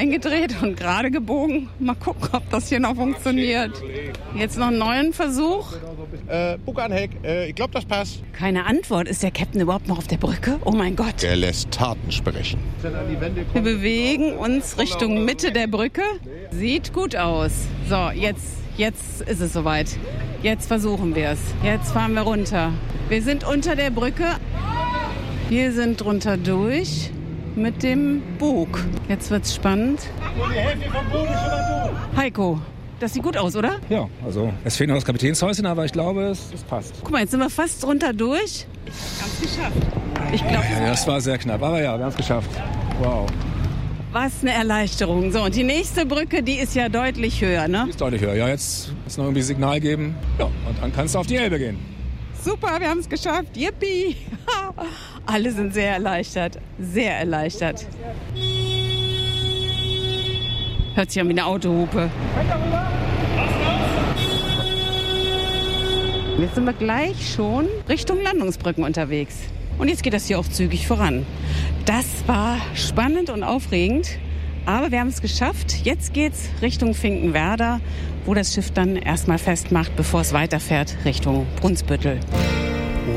eingedreht und gerade gebogen. Mal gucken, ob das hier noch funktioniert. Jetzt noch einen neuen Versuch. Buckanheck, ich glaube, das passt. Keine Antwort. Ist der Captain überhaupt noch auf der Brücke? Oh mein Gott. Er lässt Taten sprechen. Wir bewegen uns Richtung Mitte der Brücke. Sieht gut aus. So, jetzt ist es soweit. Jetzt versuchen wir es. Jetzt fahren wir runter. Wir sind unter der Brücke. Wir sind drunter durch mit dem Bug. Jetzt wird's spannend. Heiko, das sieht gut aus, oder? Ja, also es fehlt noch das Kapitänshäuschen, aber ich glaube, es passt. Guck mal, jetzt sind wir fast drunter durch. Ich hab's geschafft. Ich glaube, Ja, das war sehr knapp, aber ja, wir haben es geschafft. Wow. was eine Erleichterung. So, und die nächste Brücke, die ist ja deutlich höher, ne? Die ist deutlich höher. Ja, jetzt muss noch irgendwie Signal geben. Ja, und dann kannst du auf die Elbe gehen. Super, wir haben es geschafft. Yippie! Alle sind sehr erleichtert. Sehr erleichtert. Hört sich an wie eine Autohupe. Jetzt sind wir gleich schon Richtung Landungsbrücken unterwegs. Und jetzt geht das hier auch zügig voran. Das war spannend und aufregend. Aber wir haben es geschafft. Jetzt geht's Richtung Finkenwerder, wo das Schiff dann erstmal festmacht, bevor es weiterfährt Richtung Brunsbüttel.